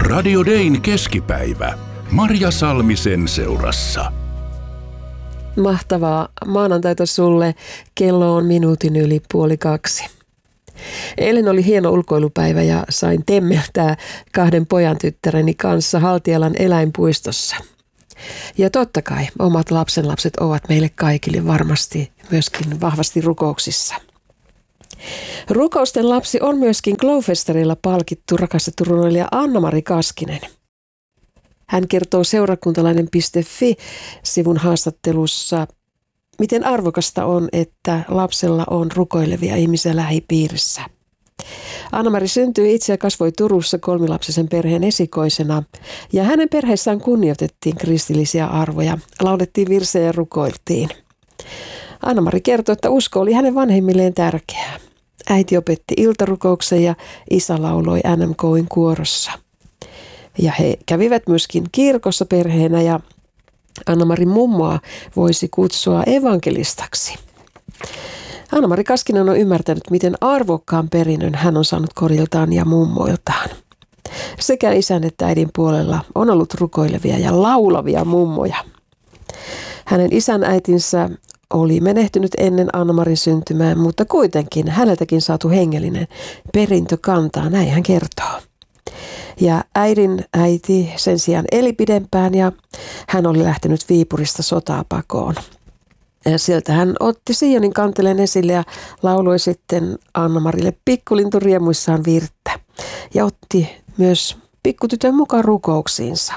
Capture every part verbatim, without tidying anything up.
Radio Dayn keskipäivä. Marja Salmisen seurassa. Mahtavaa maanantaita sulle. Kello on minuutin yli puoli kaksi. Eilen oli hieno ulkoilupäivä ja sain temmeltää kahden pojan tyttäreni kanssa Haltialan eläinpuistossa. Ja totta kai omat lapsenlapset ovat meille kaikille varmasti myöskin vahvasti rukouksissa. Rukousten lapsi on myöskin Glowfestarilla palkittu rakastettu runoilija Anna-Mari Kaskinen. Hän kertoo seurakuntalainen piste fi-sivun haastattelussa, miten arvokasta on, että lapsella on rukoilevia ihmisiä lähipiirissä. Anna-Mari syntyi itse ja kasvoi Turussa kolmilapsisen perheen esikoisena, ja hänen perheessään kunnioitettiin kristillisiä arvoja, laulettiin virsejä ja rukoiltiin. Anna-Mari kertoi, että usko oli hänen vanhemmilleen tärkeää. Äiti opetti iltarukouksen ja isä lauloi N M K:n kuorossa. Ja he kävivät myöskin kirkossa perheenä ja Anna-Marin mummoa voisi kutsua evankelistaksi. Anna-Mari Kaskinen on ymmärtänyt, miten arvokkaan perinnön hän on saanut koriltaan ja mummoiltaan. Sekä isän että äidin puolella on ollut rukoilevia ja laulavia mummoja. Hänen isän äitinsä oli menehtynyt ennen Anna-Marin syntymää, mutta kuitenkin häneltäkin saatu hengellinen perintö kantaa, näin hän kertoo. Ja äidin äiti sen sijaan eli pidempään ja hän oli lähtenyt Viipurista sotaa pakoon. Ja sieltä hän otti Sionin kanteleen esille ja lauloi sitten Anna-Marille pikkulintu riemuissaan virttä. Ja otti myös pikkutytön mukaan rukouksiinsa.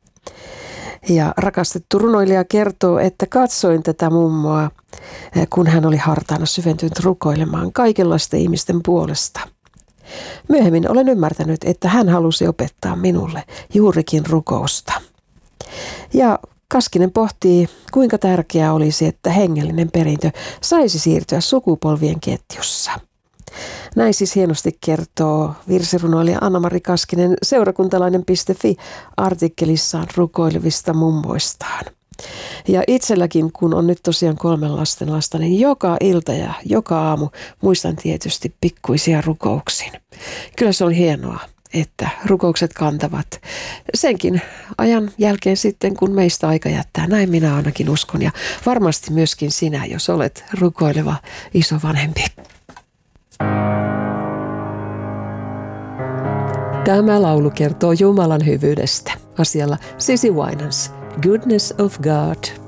Ja rakastettu runoilija kertoo, että katsoin tätä mummoa, kun hän oli hartaana syventynyt rukoilemaan kaikenlaisten ihmisten puolesta. Myöhemmin olen ymmärtänyt, että hän halusi opettaa minulle juurikin rukousta. Ja Kaskinen pohtii, kuinka tärkeää olisi, että hengellinen perintö saisi siirtyä sukupolvien ketjussa. Näin siis hienosti kertoo virsirunoilija Anna-Mari Kaskinen seurakuntalainen piste fi-artikkelissaan rukoilevista mummoistaan. Ja itselläkin, kun on nyt tosiaan kolmen lasten lasta, niin joka ilta ja joka aamu muistan tietysti pikkuisia rukouksin. Kyllä se on hienoa, että rukoukset kantavat senkin ajan jälkeen sitten, kun meistä aika jättää. Näin minä ainakin uskon ja varmasti myöskin sinä, jos olet rukoileva isovanhempi. Tämä laulu kertoo Jumalan hyvyydestä. Asialla Sisi Winans, Goodness of God.